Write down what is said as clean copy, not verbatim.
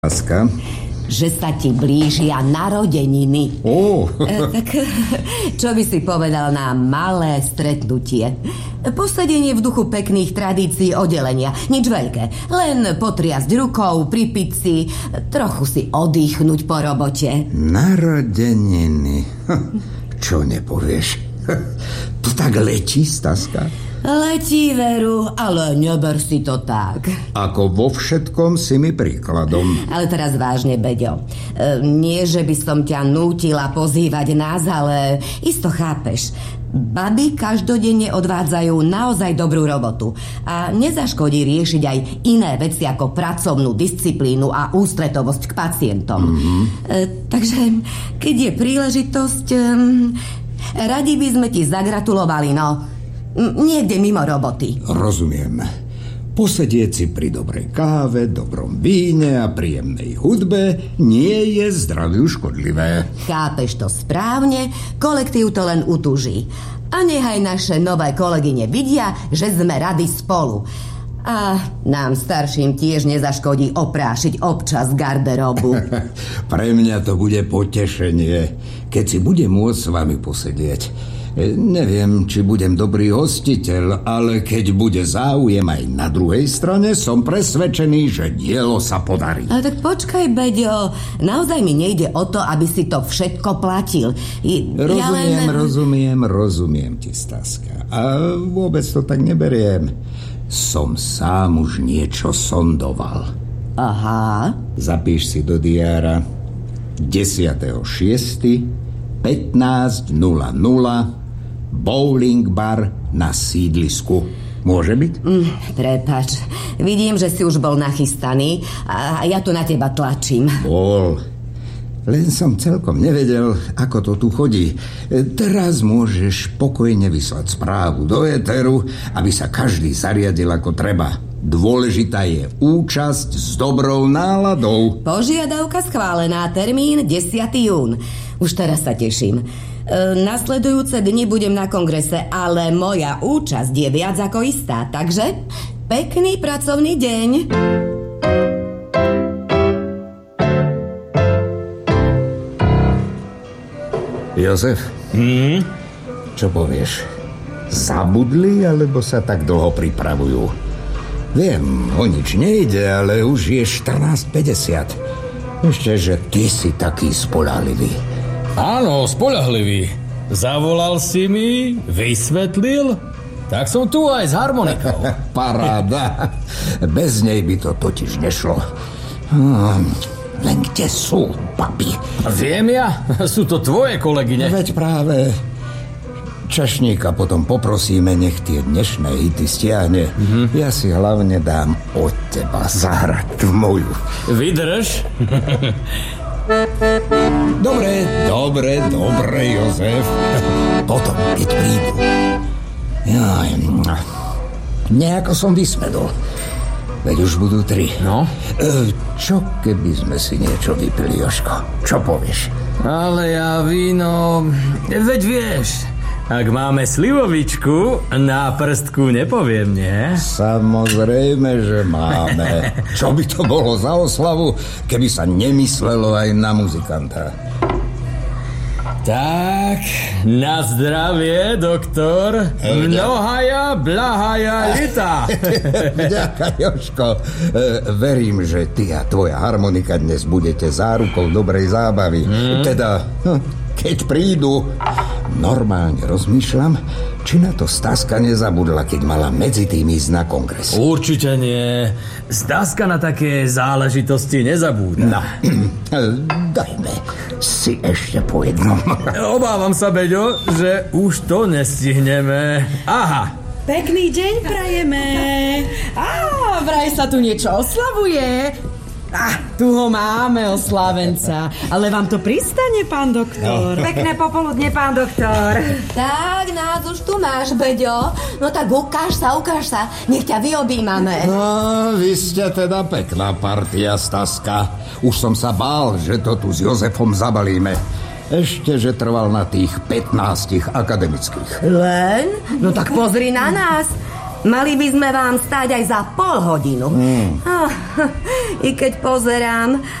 Láska? Že sa ti blížia narodeniny. Tak čo by si povedal na malé stretnutie? Posedenie v duchu pekných tradícií oddelenia. Nič veľké. Len potriasť rukou pri pici, trochu si oddychnúť po robote. Narodeniny. Čo nepovieš? To tak letí, Staska? Letí, Veru, ale neber si to tak. Ako vo všetkom si mi príkladom. Ale teraz vážne, Beďo. Nie, že by som ťa nútila pozývať nás, ale isto chápeš. Baby každodenne odvádzajú naozaj dobrú robotu a nezaškodí riešiť aj iné veci ako pracovnú disciplínu a ústretovosť k pacientom. Takže keď je príležitosť, radi by sme ti zagratulovali, no. Niekde mimo roboty. Rozumiem. Posedieť si pri dobrej káve, dobrom víne a príjemnej hudbe nie je zdraviu škodlivé. Chápeš to správne, kolektív to len utuží. A nechaj naše nové kolegyne vidia, že sme radi spolu. A nám starším tiež nezaškodí oprášiť občas garderobu. Pre mňa to bude potešenie, keď si budem môcť s vami posedieť. Neviem, či budem dobrý hostiteľ, ale keď bude záujem aj na druhej strane, som presvedčený, že dielo sa podarí. Ale tak počkaj, Beďo, naozaj mi nejde o to, aby si to všetko platil. Rozumiem ti, Staska. A vôbec to tak neberiem. Som sám už niečo sondoval. Aha. Zapíš si do diára 10.6. 15.00 bowling bar na sídlisku. Môže byť? Prepáč, vidím, že si už bol nachystaný a ja tu na teba tlačím. Bol. Len som celkom nevedel, ako to tu chodí. Teraz môžeš pokojne vyslať správu do éteru, aby sa každý zariadil ako treba. Dôležitá je účasť s dobrou náladou. Požiadavka schválená, termín 10. jún. Už teraz sa teším. Nasledujúce dni budem na kongrese, ale moja účasť je viac ako istá, takže pekný pracovný deň. Jozef, čo povieš? Zabudli, alebo sa tak dlho pripravujú? Viem, o nič nejde, ale už je 14:50. Ešte, že ty si taký spoľahlivý. Áno, spoľahlivý. Zavolal si mi, vysvetlil, tak som tu aj s harmonikou. Paráda. Bez nej by to totiž nešlo. Len kde sú babi? Viem ja, sú to tvoje kolegyne. Veď práve. Čašníka potom poprosíme, nech tie dnešné hity stiahne. Ja si hlavne dám od teba zahrať moju. Vydrž. Dobre, Jozef. Potom, keď prídu. Nejako som vysvedol. Veď už budú 3. No? Čo keby sme si niečo vypili, Jožko? Čo povieš? Ale ja víno... Veď vieš, ak máme slivovičku, na prstku nepoviem, nie? Samozrejme, že máme. Čo by to bolo za oslavu, keby sa nemyslelo aj na muzikanta? Tak, na zdravie, doktor. Mnohaja, blahaja lita. Ďakujem, Jožko. Verím, že ty a tvoja harmonika dnes budete zárukou dobrej zábavy. Teda, keď prídu, normálne rozmýšľam, či na to Staska nezabudla, keď mala medzi tým ísť na kongres. Určite nie. Staska na také záležitosti nezabúda. No, dajme si ešte po jednom. Obávam sa, Beďo, že už to nestihneme. Aha. Pekný deň prajeme. Vraj sa tu niečo oslavuje. Tu ho máme, oslávenca. Ale vám to pristane, pán doktor? No. Pekné popoludne, pán doktor. Tak, nás už tu máš, Beďo. No tak ukáž sa. Nech ťa vyobímame. No, vy ste teda pekná partia, Staska. Už som sa bál, že to tu s Jozefom zabalíme. Ešte, že trval na tých 15 akademických. Len? No tak pozri na nás. Mali by sme vám stáť aj za pol hodinu. I keď pozerám,